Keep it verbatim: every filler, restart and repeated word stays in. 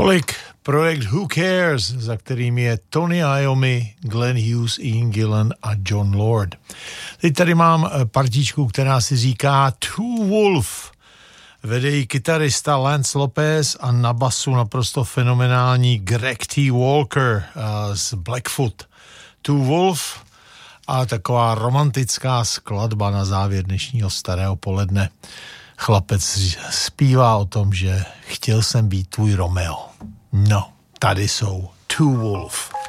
Tolik projekt Who Cares, za kterým je Tony Iommi, Glenn Hughes, Ian Gillan a John Lord. Teď tady mám partičku, která si říká Two Wolf. Vede ji kytarista Lance Lopez a na basu naprosto fenomenální Greg T. Walker uh, z Blackfoot. Two Wolf a taková romantická skladba na závěr dnešního starého poledne. Chlapec zpívá o tom, že chtěl jsem být tvůj Romeo. No, tady jsou Two Wolf.